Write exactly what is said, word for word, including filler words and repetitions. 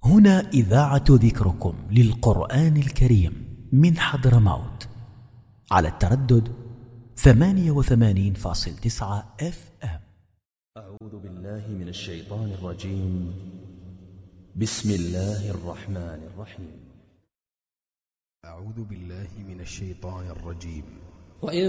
هنا إذاعة ذكركم للقرآن الكريم من حضرموت على التردد ثمانية وثمانين فاصل تسعة اف ام. أعوذ بالله من الشيطان الرجيم. بسم الله الرحمن الرحيم. أعوذ بالله من الشيطان الرجيم. وإذ